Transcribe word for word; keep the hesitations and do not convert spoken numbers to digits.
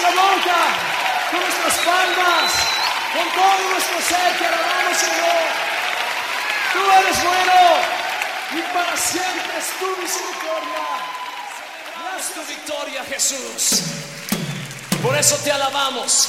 nuestra boca, con nuestras palmas, con todo nuestro ser, te alabamos, Señor. Tú eres bueno y para siempre es tu misericordia. Es tu victoria, Jesús. Por eso te alabamos.